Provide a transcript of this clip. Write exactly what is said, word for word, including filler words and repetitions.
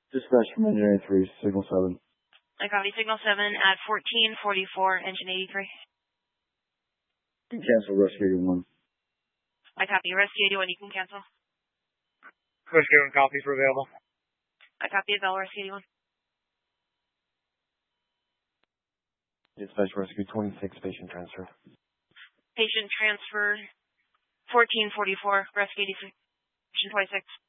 Dispatch from Engineering three, Signal seven. I copy Signal seven at fourteen forty-four, Engine eighty-three. Cancel Rescue eighty-one. I copy Rescue eighty-one, you can cancel. Rescue eighty-one copies were available. I copy Bell, Rescue eighty-one. Dispatch Rescue twenty-six, patient transfer. Patient transfer fourteen forty-four, Rescue eighty-three. Patient twenty-six.